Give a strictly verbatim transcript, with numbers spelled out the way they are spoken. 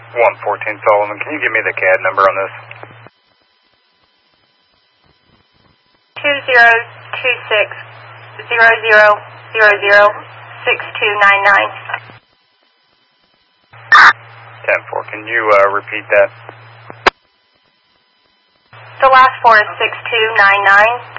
one fourteen Sullivan, can you give me the C A D number on this? two zero two six zero zero zero zero six two nine nine. ten four, can you uh, repeat that? The last four is six two nine nine.